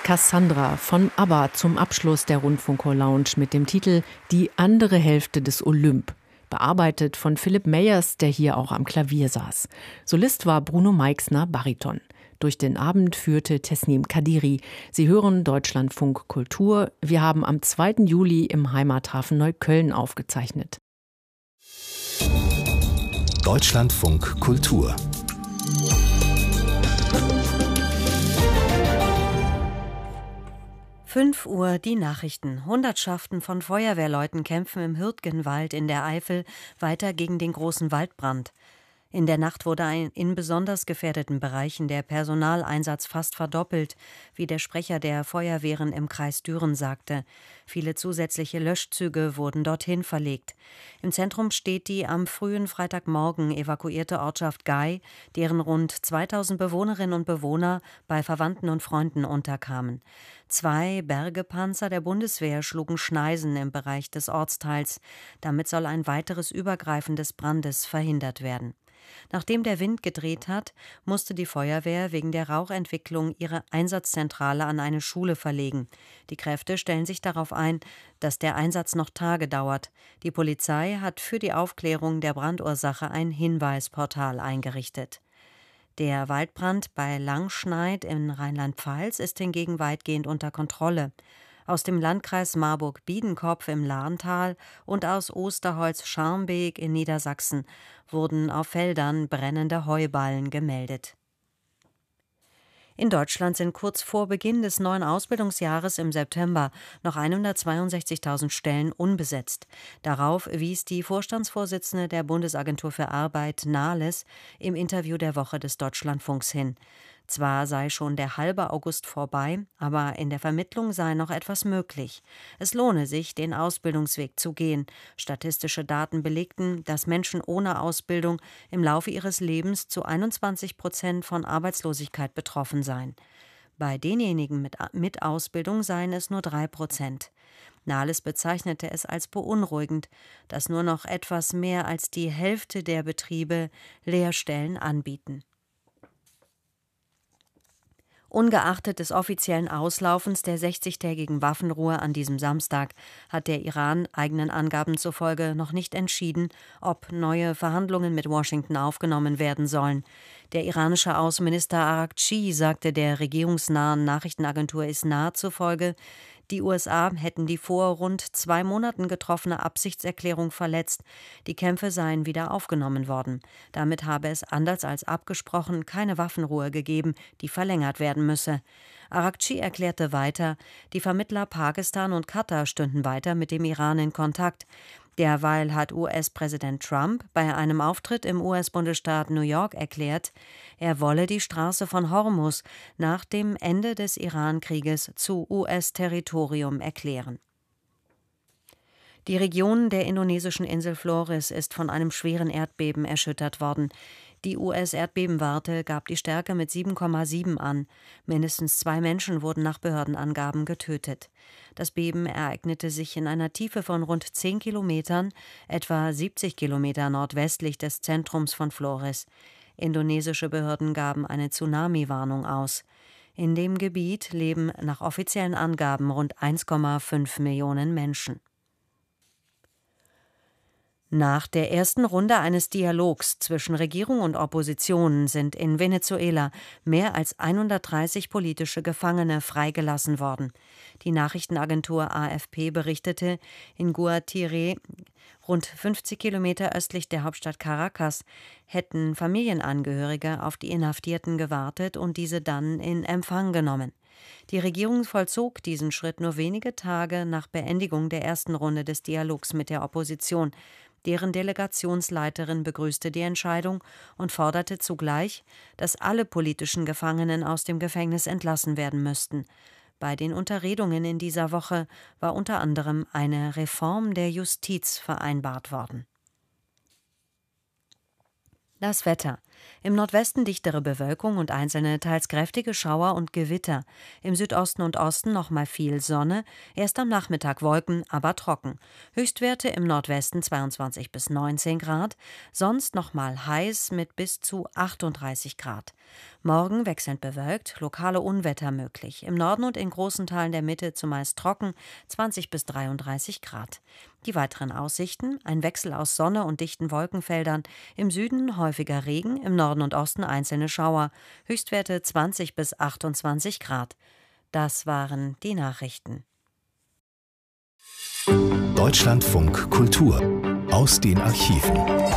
Cassandra von ABBA zum Abschluss der Rundfunkchor Lounge mit dem Titel »Die andere Hälfte des Olymp«, bearbeitet von Philipp Meyers, der hier auch am Klavier saß. Solist war Bruno Meixner, Bariton. Durch den Abend führte Tesnim Kadiri. Sie hören Deutschlandfunk Kultur. Wir haben am 2. Juli im Heimathafen Neukölln aufgezeichnet. Deutschlandfunk Kultur. Fünf Uhr die Nachrichten. Hundertschaften von Feuerwehrleuten kämpfen im Hürtgenwald in der Eifel weiter gegen den großen Waldbrand. In der Nacht wurde in besonders gefährdeten Bereichen der Personaleinsatz fast verdoppelt, wie der Sprecher der Feuerwehren im Kreis Düren sagte. Viele zusätzliche Löschzüge wurden dorthin verlegt. Im Zentrum steht die am frühen Freitagmorgen evakuierte Ortschaft Gay, deren rund 2000 Bewohnerinnen und Bewohner bei Verwandten und Freunden unterkamen. 2 Bergepanzer der Bundeswehr schlugen Schneisen im Bereich des Ortsteils. Damit soll ein weiteres Übergreifen des Brandes verhindert werden. Nachdem der Wind gedreht hat, musste die Feuerwehr wegen der Rauchentwicklung ihre Einsatzzentrale an eine Schule verlegen. Die Kräfte stellen sich darauf ein, dass der Einsatz noch Tage dauert. Die Polizei hat für die Aufklärung der Brandursache ein Hinweisportal eingerichtet. Der Waldbrand bei Langschneid in Rheinland-Pfalz ist hingegen weitgehend unter Kontrolle. Aus dem Landkreis Marburg-Biedenkopf im Lahntal und aus Osterholz-Scharmbeek in Niedersachsen wurden auf Feldern brennende Heuballen gemeldet. In Deutschland sind kurz vor Beginn des neuen Ausbildungsjahres im September noch 162.000 Stellen unbesetzt. Darauf wies die Vorstandsvorsitzende der Bundesagentur für Arbeit, Nahles, im Interview der Woche des Deutschlandfunks hin. Zwar sei schon der halbe August vorbei, aber in der Vermittlung sei noch etwas möglich. Es lohne sich, den Ausbildungsweg zu gehen. Statistische Daten belegten, dass Menschen ohne Ausbildung im Laufe ihres Lebens zu 21% von Arbeitslosigkeit betroffen seien. Bei denjenigen mit Ausbildung seien es nur 3%. Nahles bezeichnete es als beunruhigend, dass nur noch etwas mehr als die Hälfte der Betriebe Lehrstellen anbieten. Ungeachtet des offiziellen Auslaufens der 60-tägigen Waffenruhe an diesem Samstag hat der Iran eigenen Angaben zufolge noch nicht entschieden, ob neue Verhandlungen mit Washington aufgenommen werden sollen. Der iranische Außenminister Araghchi sagte der regierungsnahen Nachrichtenagentur ISNA zufolge, die USA hätten die vor rund 2 Monaten getroffene Absichtserklärung verletzt. Die Kämpfe seien wieder aufgenommen worden. Damit habe es, anders als abgesprochen, keine Waffenruhe gegeben, die verlängert werden müsse. Araghchi erklärte weiter, die Vermittler Pakistan und Katar stünden weiter mit dem Iran in Kontakt. Derweil hat US-Präsident Trump bei einem Auftritt im US-Bundesstaat New York erklärt, er wolle die Straße von Hormuz nach dem Ende des Iran-Krieges zu US-Territorium erklären. Die Region der indonesischen Insel Flores ist von einem schweren Erdbeben erschüttert worden. Die US-Erdbebenwarte gab die Stärke mit 7,7 an. Mindestens 2 Menschen wurden nach Behördenangaben getötet. Das Beben ereignete sich in einer Tiefe von rund 10 Kilometern, etwa 70 Kilometer nordwestlich des Zentrums von Flores. Indonesische Behörden gaben eine Tsunami-Warnung aus. In dem Gebiet leben nach offiziellen Angaben rund 1,5 Millionen Menschen. Nach der ersten Runde eines Dialogs zwischen Regierung und Opposition sind in Venezuela mehr als 130 politische Gefangene freigelassen worden. Die Nachrichtenagentur AFP berichtete, in Guatire, rund 50 Kilometer östlich der Hauptstadt Caracas, hätten Familienangehörige auf die Inhaftierten gewartet und diese dann in Empfang genommen. Die Regierung vollzog diesen Schritt nur wenige Tage nach Beendigung der ersten Runde des Dialogs mit der Opposition. Deren Delegationsleiterin begrüßte die Entscheidung und forderte zugleich, dass alle politischen Gefangenen aus dem Gefängnis entlassen werden müssten. Bei den Unterredungen in dieser Woche war unter anderem eine Reform der Justiz vereinbart worden. Das Wetter. Im Nordwesten dichtere Bewölkung und einzelne teils kräftige Schauer und Gewitter. Im Südosten und Osten nochmal viel Sonne. Erst am Nachmittag Wolken, aber trocken. Höchstwerte im Nordwesten 22 bis 19 Grad. Sonst nochmal heiß mit bis zu 38 Grad. Morgen wechselnd bewölkt, lokale Unwetter möglich. Im Norden und in großen Teilen der Mitte zumeist trocken, 20 bis 33 Grad. Die weiteren Aussichten: ein Wechsel aus Sonne und dichten Wolkenfeldern. Im Süden häufiger Regen, im Norden und Osten einzelne Schauer. Höchstwerte 20 bis 28 Grad. Das waren die Nachrichten. Deutschlandfunk Kultur aus den Archiven.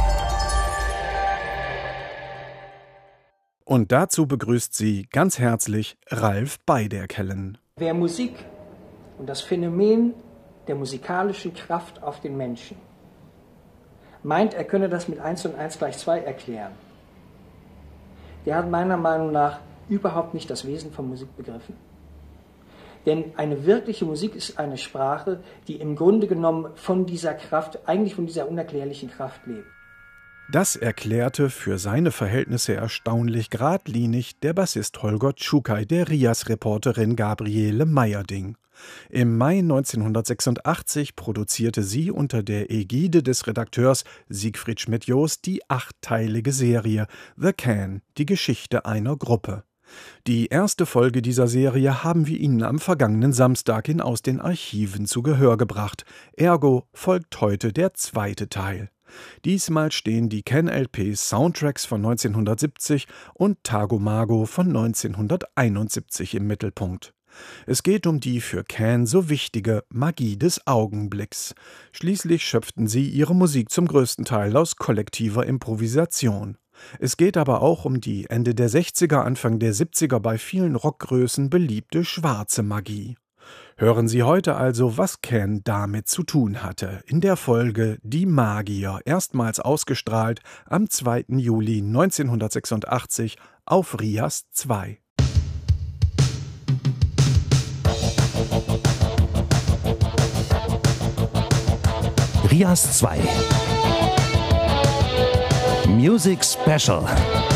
Und dazu begrüßt sie ganz herzlich Ralf Beiderkellen. Wer Musik und das Phänomen der musikalischen Kraft auf den Menschen meint, er könne das mit 1 und 1 gleich 2 erklären, der hat meiner Meinung nach überhaupt nicht das Wesen von Musik begriffen. Denn eine wirkliche Musik ist eine Sprache, die im Grunde genommen von dieser Kraft, eigentlich von dieser unerklärlichen Kraft lebt. Das erklärte für seine Verhältnisse erstaunlich geradlinig der Bassist Holger Czukay der RIAS-Reporterin Gabriele Meyerding. Im Mai 1986 produzierte sie unter der Ägide des Redakteurs Siegfried Schmidt-Jost die 8-teilige Serie The Can, die Geschichte einer Gruppe. Die erste Folge dieser Serie haben wir Ihnen am vergangenen Samstag in Aus den Archiven zu Gehör gebracht. Ergo folgt heute der zweite Teil. Diesmal stehen die Can-LPs Soundtracks von 1970 und Tagomago von 1971 im Mittelpunkt. Es geht um die für Can so wichtige Magie des Augenblicks. Schließlich schöpften sie ihre Musik zum größten Teil aus kollektiver Improvisation. Es geht aber auch um die Ende der 60er, Anfang der 70er bei vielen Rockgrößen beliebte schwarze Magie. Hören Sie heute also, was Can damit zu tun hatte, in der Folge Die Magier, erstmals ausgestrahlt am 2. Juli 1986 auf RIAS 2. RIAS 2 Music Special.